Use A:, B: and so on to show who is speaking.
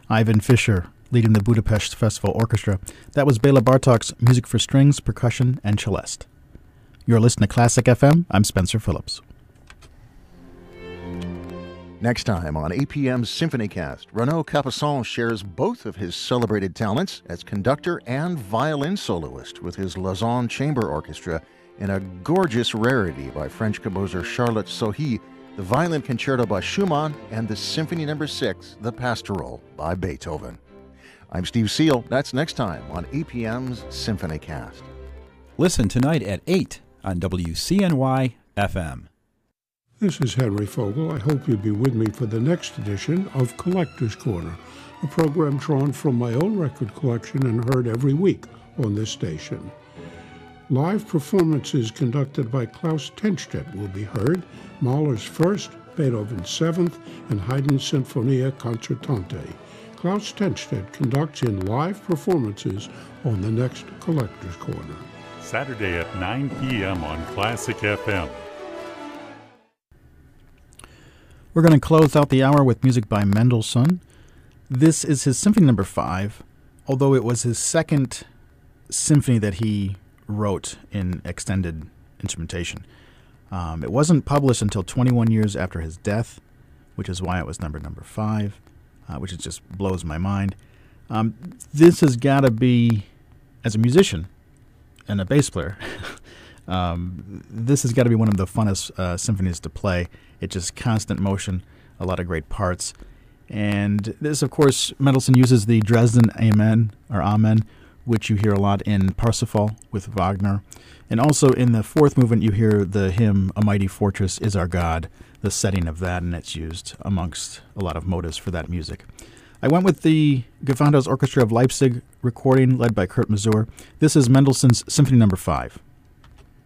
A: Ivan Fischer leading the Budapest Festival Orchestra. That was Bela Bartok's music for strings, percussion, and celeste. You're listening to Classic FM. I'm Spencer Phillips.
B: Next time on APM's SymphonyCast, Renaud Capuçon shares both of his celebrated talents as conductor and violin soloist with his Lausanne Chamber Orchestra in a gorgeous rarity by French composer Charlotte Sohi, the Violin Concerto by Schumann, and the Symphony No. 6, The Pastoral, by Beethoven. I'm Steve Seal. That's next time on APM's SymphonyCast.
C: Listen tonight at 8 on WCNY FM.
D: This is Henry Fogel. I hope you'll be with me for the next edition of Collector's Corner, a program drawn from my own record collection and heard every week on this station. Live performances conducted by Klaus Tenstedt will be heard, Mahler's First, Beethoven's Seventh, and Haydn's Sinfonia Concertante. Klaus Tenstedt conducts in live performances on the next Collector's Corner.
E: Saturday at 9 p.m. on Classic FM.
A: We're going to close out the hour with music by Mendelssohn. This is his Symphony No. 5, although it was his second symphony that he wrote in extended instrumentation. It wasn't published until 21 years after his death, which is why it was number 5, which just blows my mind. This has got to be, as a musician and a bass player, this has got to be one of the funnest symphonies to play. It's just constant motion, a lot of great parts. And this, of course, Mendelssohn uses the Dresden Amen, which you hear a lot in Parsifal with Wagner. And also in the fourth movement, you hear the hymn, A Mighty Fortress is Our God, the setting of that, and it's used amongst a lot of motives for that music. I went with the Gewandhaus Orchestra of Leipzig recording led by Kurt Masur. This is Mendelssohn's Symphony No. 5.